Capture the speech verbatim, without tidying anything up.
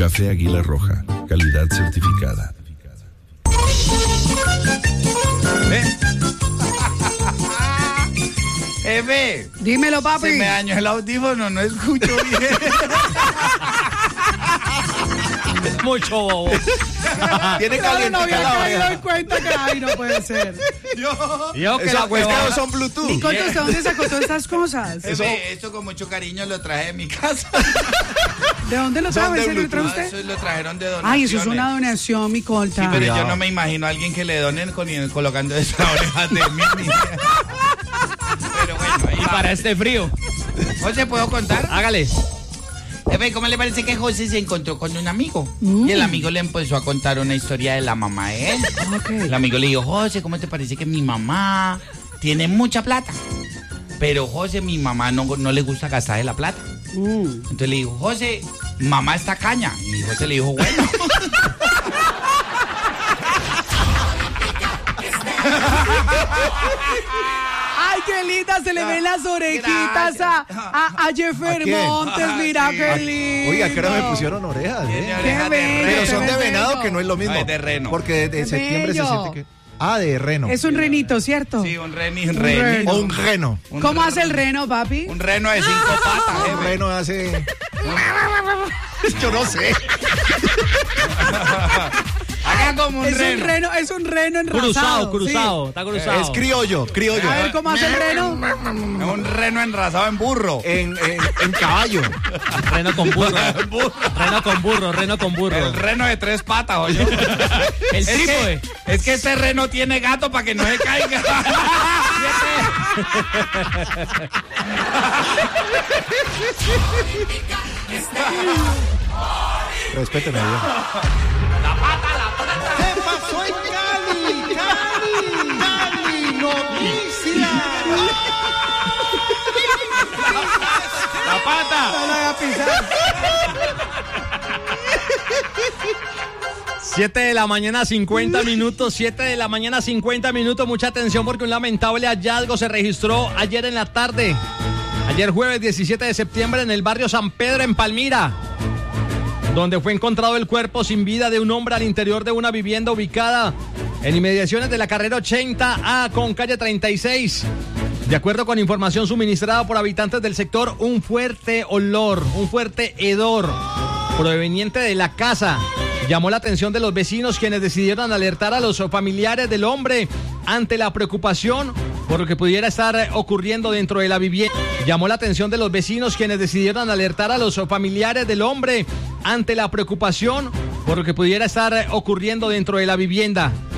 Café Águila Roja, calidad certificada. ¿Eh? Jefe. Dímelo, papi. Se me dañó el audífono, no escucho bien. Mucho bobo. Tiene caliente. No había caído en cuenta que ay, no puede ser. Yo, Yo que Eso, la huevona son Bluetooth. Nicoto, ¿de dónde sacó todas estas cosas? Eso, esto con mucho cariño lo traje de mi casa. ¿De dónde lo trajo? ¿Ese lo trajo Ah, usted? eso lo trajeron de donaciones. Ay, eso es una donación, mi colta. Sí, pero yo no me imagino a alguien que le donen con, colocando esa oreja de mí. Pero bueno, ahí y va. para este frío. José, ¿puedo contar? Hágale. Jefe, ¿cómo le parece que José se encontró con un amigo? Mm. Y el amigo le empezó a contar una historia de la mamá de él. Okay. El amigo le dijo, José, ¿cómo te parece que mi mamá tiene mucha plata? Pero José, mi mamá no, no le gusta gastar de la plata. Mm. Entonces le dijo, José, mamá está caña. Y José le dijo, bueno. Ay, qué linda, se le ven las orejitas a, a, a Jeffer ¿A Montes, mira sí. qué lindo. Oiga, que ahora me pusieron orejas. Tiene ¿eh? orejas de bello, Pero reno. son de qué venado, bello. que no es lo mismo. No, es de reno. Porque de, de Qué septiembre se bello. siente que... Ah, de reno. Es un renito, ¿cierto? Sí, un reni, un reno. reni. O un reno. Un ¿Cómo re- hace el reno, papi? Un reno de cinco patas, Un jefe. reno hace... Yo no sé. Haga como un Es reno. un reno, es un reno enrasado. Cruzado, cruzado. sí. Está cruzado. Es criollo, criollo. A ver, ¿cómo hace el reno? Un reno enrasado en burro. En, en, en caballo. Reno con burro. Burro. Reno con burro, reno con burro. El reno de tres patas, oye. El Es trípode. que, es que este reno tiene gato para que no se caiga. Respéteme, viejo. ¿Qué pasó en Cali? Cali, Cali, noticia. ¡La pata! No lo voy a pisar. siete de la mañana, cincuenta minutos. siete de la mañana, cincuenta minutos. Mucha atención porque un lamentable hallazgo se registró ayer en la tarde. Ayer jueves diecisiete de septiembre en el barrio San Pedro, en Palmira, donde fue encontrado el cuerpo sin vida de un hombre al interior de una vivienda ubicada en inmediaciones de la carrera ochenta A con calle treinta y seis. De acuerdo con información suministrada por habitantes del sector, un fuerte olor, un fuerte hedor proveniente de la casa llamó la atención de los vecinos, quienes decidieron alertar a los familiares del hombre ante la preocupación por lo que pudiera estar ocurriendo dentro de la vivienda. Llamó la atención de los vecinos, quienes decidieron alertar a los familiares del hombre ante la preocupación por lo que pudiera estar ocurriendo dentro de la vivienda.